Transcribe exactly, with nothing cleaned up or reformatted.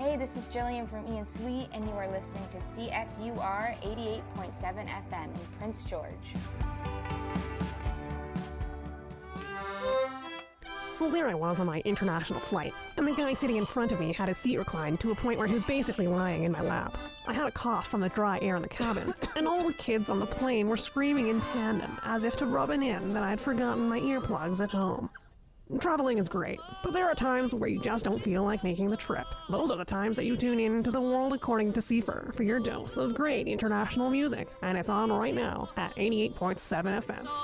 Hey, this is Jillian from Ian Sweet, and you are listening to C F U R eighty-eight point seven F M in Prince George. So there I was on my international flight, and the guy sitting in front of me had his seat reclined to a point where he was basically lying in my lap. I had a cough from the dry air in the cabin, and all the kids on the plane were screaming in tandem, as if to rub it in that I'd forgotten my earplugs at home. Traveling is great, but there are times where you just don't feel like making the trip. Those are the times that you tune in to The World According to Seifer for your dose of great international music, and it's on right now at eighty-eight point seven F M.